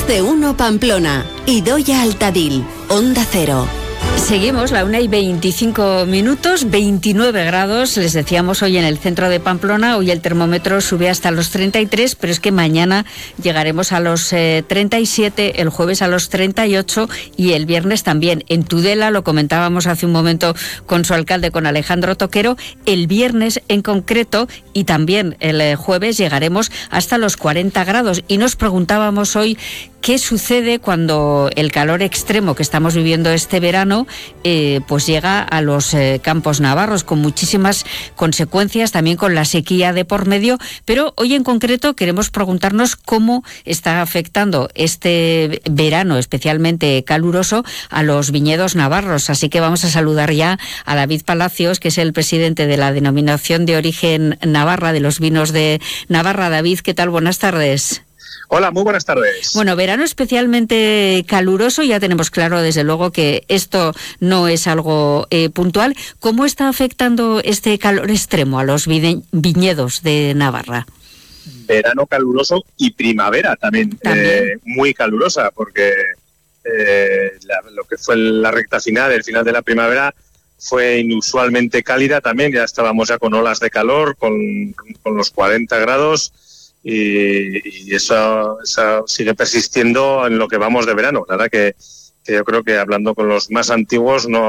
de 1 Pamplona. Idoia Altadil, Onda Cero. Seguimos, la 1:25, 29 grados, les decíamos hoy en el centro de Pamplona. Hoy el termómetro sube hasta los 33, pero es que mañana llegaremos a los 37, el jueves a los 38 y el viernes también. En Tudela, lo comentábamos hace un momento con su alcalde, con Alejandro Toquero, el viernes en concreto y también el jueves llegaremos hasta los 40 grados. Y nos preguntábamos hoy qué sucede cuando el calor extremo que estamos viviendo este verano pues llega a los campos navarros, con muchísimas consecuencias, también con la sequía de por medio. Pero hoy en concreto queremos preguntarnos cómo está afectando este verano especialmente caluroso a los viñedos navarros. Así que vamos a saludar ya a David Palacios, que es el presidente de la Denominación de Origen Navarra, de los vinos de Navarra. David, ¿qué tal? Buenas tardes. Hola, muy buenas tardes. Bueno, verano especialmente caluroso, ya tenemos claro desde luego que esto no es algo puntual. ¿Cómo está afectando este calor extremo a los viñedos de Navarra? Verano caluroso y primavera también. Muy calurosa, porque lo que fue la recta final, el final de la primavera, fue inusualmente cálida también. Ya estábamos ya con olas de calor, con los 40 grados. Y eso sigue persistiendo en lo que vamos de verano. La verdad que yo creo que hablando con los más antiguos no